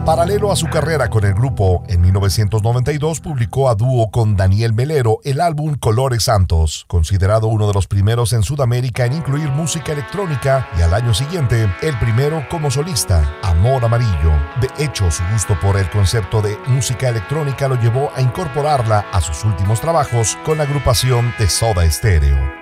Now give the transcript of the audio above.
Paralelo a su carrera con el grupo, en 1992 publicó a dúo con Daniel Melero el álbum Colores Santos, considerado uno de los primeros en Sudamérica en incluir música electrónica, y al año siguiente, el primero como solista, Amor Amarillo. De hecho, su gusto por el concepto de música electrónica lo llevó a incorporarla a sus últimos trabajos con la agrupación de Soda Stereo.